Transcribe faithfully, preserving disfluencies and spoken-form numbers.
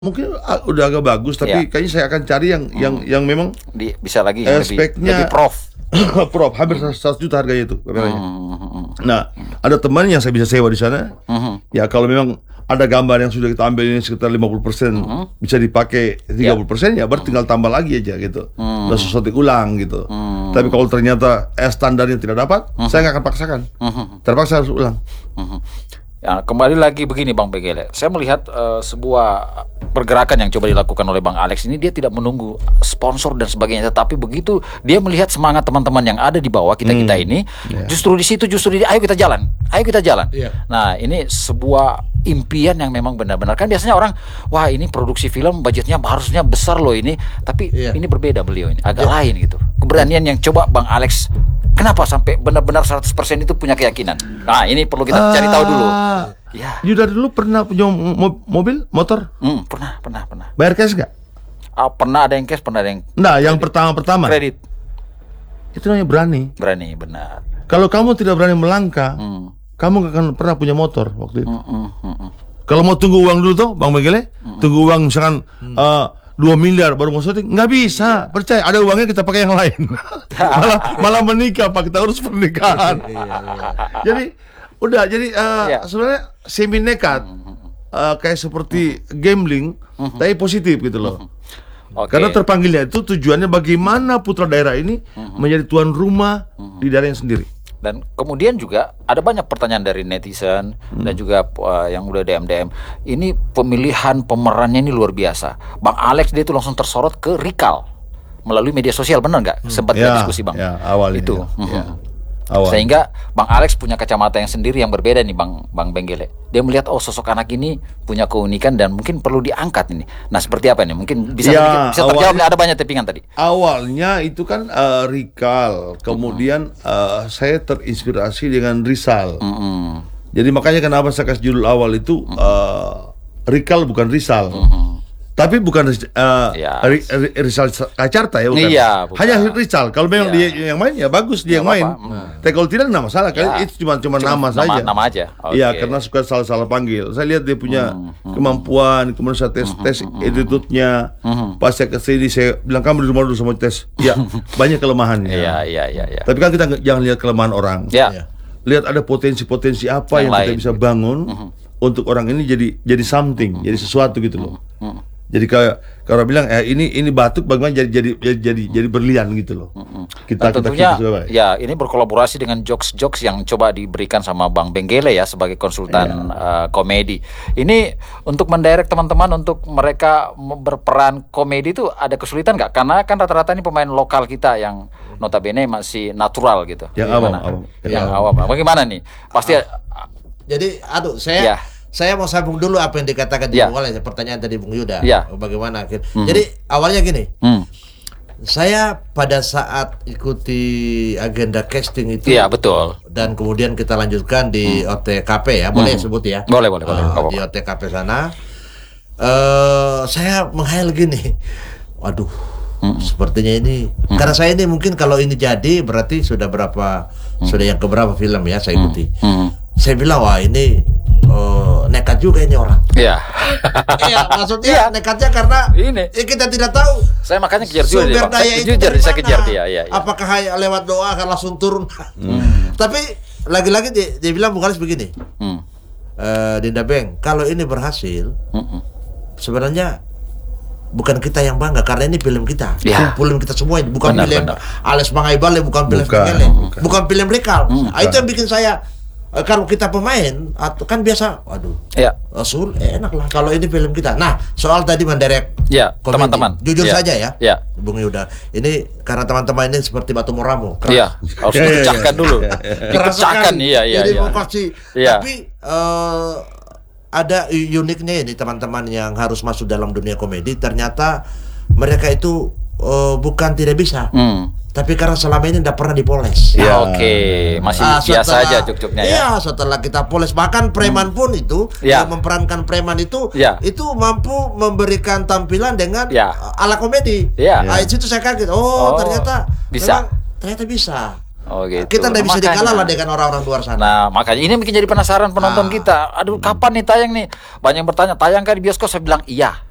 Mungkin uh, udah agak bagus, tapi Iya. kayaknya saya akan cari yang yang Hmm. yang memang Di, bisa lagi yang lebih, Aspeknya- lebih prof. prop hampir seratus juta harganya itu kameranya. Hmm, hmm, hmm. Nah, ada teman yang saya bisa sewa di sana. Hmm. Ya kalau memang ada gambar yang sudah kita ambil ini sekitar lima puluh persen bisa dipakai tiga puluh persen ya berarti tinggal tambah lagi aja gitu. Hmm. Dan sesuatu ulang gitu. Hmm. Tapi kalau ternyata eh, standarnya tidak dapat, saya nggak akan paksakan. Hmm. Terpaksa harus ulang. Mhm. Ya, kembali lagi begini Bang Benggele. Saya melihat eh, sebuah pergerakan yang coba dilakukan oleh Bang Alex ini, dia tidak menunggu sponsor dan sebagainya, tetapi begitu dia melihat semangat teman-teman yang ada di bawah kita-kita ini, Yeah. justru di situ justru di ayo kita jalan. Ayo kita jalan. Yeah. Nah, ini sebuah impian yang memang benar-benar, kan biasanya orang wah ini produksi film budgetnya harusnya besar loh ini, tapi Iya. ini berbeda beliau ini, agak lain gitu. Keberanian yang coba Bang Alex, kenapa sampai benar-benar seratus persen itu punya keyakinan? Nah, ini perlu kita cari tahu dulu. Ah, Ya. Yuda dulu pernah punya mo- mobil, motor? Hmm, pernah, pernah, pernah. Bayar cash nggak? Ah, pernah ada yang cash, pernah ada yang Nah, yang pertama-pertama kredit. itu namanya berani. Berani, benar. Kalau kamu tidak berani melangkah, Hmm. kamu gak akan pernah punya motor waktu itu. Hmm, hmm, hmm, hmm. Kalau mau tunggu uang dulu tuh, Bang Benggele, tunggu uang misalkan eh, dua miliar baru mau syuting, nggak bisa. Percaya, ada uangnya kita pakai yang lain. malah malah menikah, Pak, kita urus pernikahan. Jadi udah, jadi eh, Iya. sebenarnya semi nekat, eh, kayak seperti gambling, tapi positif gitu loh. Oke. Karena terpanggilnya itu tujuannya bagaimana putra daerah ini menjadi tuan rumah di daerahnya sendiri. Dan kemudian juga ada banyak pertanyaan dari netizen dan juga uh, yang udah D M D M. Ini pemilihan pemerannya ini luar biasa. Bang Alex dia itu langsung tersorot ke Rikal melalui media sosial, benar nggak? Sempat Ya, kita diskusi Bang. ya, awalnya, itu. ya, Mhm. ya. Awal. Sehingga Bang Alex punya kacamata yang sendiri yang berbeda nih Bang Bang Benggele. Dia melihat oh sosok anak ini punya keunikan dan mungkin perlu diangkat ini. Nah, seperti apa nih? Mungkin bisa Ya, sedikit- bisa terjawab, awalnya- ada banyak tappingan tadi. Awalnya itu kan eh, Rikal, kemudian eh, saya terinspirasi dengan Rizal. Mm-mm. Jadi makanya kenapa saya kasih judul awal itu eh, Rikal bukan Rizal. Tapi bukan eh, Ya. Ri- Ri- Rizal Kacarta ya, bukan. Iya, bukan. Hanya Rizal. Kalau memang Iya. dia yang main ya bagus dia yang Nggak main. apa-apa. Tapi kalau tidak nggak masalah, karena Ya. itu cuma cuma Cuma nama, nama- saja. nama aja. Iya, Oke. karena suka salah-salah panggil. Saya lihat dia punya Hmm, hmm. kemampuan, kemudian saya tes tes attitude-nya. Hmm. Pas saya kesini saya bilang kamu di rumah dulu sama tes. Ya, banyak kelemahannya. Iya, iya, iya, iya. Tapi kan kita nggak- jangan lihat kelemahan orang. Ya. Iya. Lihat ada potensi-potensi apa Yang yang, kita lain. bisa bangun untuk orang ini jadi jadi something, jadi sesuatu gitu loh. Jadi kayak kalau orang bilang eh ini ini batuk bagaimana jadi jadi jadi jadi, jadi berlian gitu loh. Kita Dan kita tentunya kita coba. ya ini berkolaborasi dengan jokes-jokes yang coba diberikan sama Bang Benggele ya sebagai konsultan uh, komedi. Ini untuk mendirect teman-teman untuk mereka me- berperan komedi itu ada kesulitan nggak? Karena kan rata-rata ini pemain lokal kita yang notabene masih natural gitu. Yang awam, Gimana? awam. Yang Ya. awam. Bagaimana nih? Pasti Jadi, aduh, saya Ya. saya mau sambung dulu apa yang dikatakan di Ya. Bung Alex, pertanyaan tadi Bung Yuda. Ya. Bagaimana akhir? Jadi awalnya gini, hmm. saya pada saat ikuti agenda casting itu, Iya, betul. dan kemudian kita lanjutkan di O T K P ya, boleh sebut ya? Boleh, boleh, boleh. Eh, Nggak di apa-apa. O T K P sana, eh saya menghayal gini, waduh, sepertinya ini, karena saya ini mungkin kalau ini jadi berarti sudah berapa, sudah yang keberapa film ya saya ikuti. Hmm. Saya bilang wah ini eh, nekat juga ini orang. Iya. Iya, maksudnya Iya. nekatnya karena Ini. eh, kita tidak tahu Saya makanya kejar juga dia, sumber Bang. daya Saya itu jujur dari saya mana. kejar dia, ya, ya. Apakah hanya lewat doa akan langsung turun? Tapi lagi-lagi dia, dia bilang bukan begini, Hmm. eh, Dinda Beng, kalau ini berhasil, Mm-mm. sebenarnya bukan kita yang bangga karena ini film kita, Ya. film kita semua ini, bukan Benar, film benar. Alex Mangaibale, bukan film Bukan, Benggele, bukan. bukan film Rikal. Hmm. Ah, itu yang bikin saya eh, kalau kita pemain atau kan biasa, waduh. Ya. Rasul enak lah kalau ini film kita. Nah, soal tadi mendirect Ya, komedi. teman-teman. Jujur Ya. saja ya, Ya. Bung Yuda. Ini karena teman-teman ini seperti batu muramu. keras. Iya, harus Ya, ya, ya. dipecahkan dulu. Keras Dipecahkan, sekali. iya, iya, Jadi iya. mau kasih. Iya. Tapi eh, ada uniknya ini teman-teman yang harus masuk dalam dunia komedi. Ternyata mereka itu eh, bukan tidak bisa, Hmm. tapi karena selama ini tidak pernah dipoles. Iya. Oke, masih Ah, biasa setelah- aja cuk-cuknya ya. Iya, setelah kita poles bahkan preman pun itu Ya. yang memerankan preman itu Ya. itu mampu memberikan tampilan dengan Ya. uh, ala komedi. Ya. Ah, itu saya kaget. Oh, Oh, ternyata bisa. memang ternyata bisa. Oh gitu. Kita tidak bisa Makanya. dikalah lah dengan orang-orang luar sana. Nah, makanya ini bikin jadi penasaran penonton Ah. kita. Aduh, kapan nih tayang nih? Banyak yang bertanya, tayang kan di bioskop? Saya bilang iya.